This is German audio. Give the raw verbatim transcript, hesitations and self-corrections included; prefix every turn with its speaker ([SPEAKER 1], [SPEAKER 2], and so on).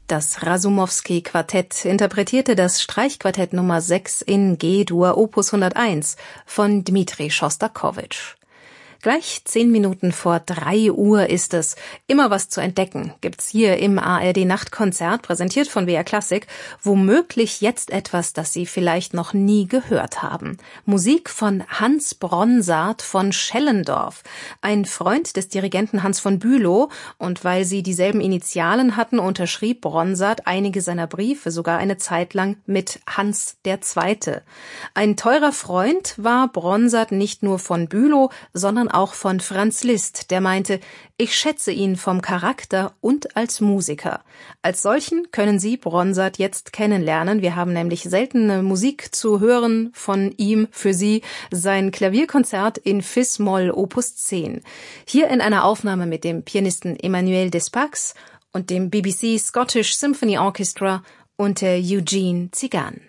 [SPEAKER 1] Das Rasumowski-Quartett interpretierte das Streichquartett Nummer sechs in G-Dur Opus hunderteins von Dmitri Schostakowitsch. Gleich zehn Minuten vor drei Uhr ist es. Immer was zu entdecken gibt's hier im A R D-Nachtkonzert, präsentiert von W R Klassik. Womöglich jetzt etwas, das Sie vielleicht noch nie gehört haben. Musik von Hans Bronsart von Schellendorf, ein Freund des Dirigenten Hans von Bülow. Und weil sie dieselben Initialen hatten, unterschrieb Bronsart einige seiner Briefe sogar eine Zeit lang mit Hans der Zweite. Ein teurer Freund war Bronsart nicht nur von Bülow, sondern auch von Franz Liszt, der meinte, ich schätze ihn vom Charakter und als Musiker. Als solchen können Sie Bronsart jetzt kennenlernen. Wir haben nämlich seltene Musik zu hören von ihm für Sie, sein Klavierkonzert in Fis-Moll Opus zehn. Hier in einer Aufnahme mit dem Pianisten Emmanuel Despax und dem B B C Scottish Symphony Orchestra unter Eugene Tzigan.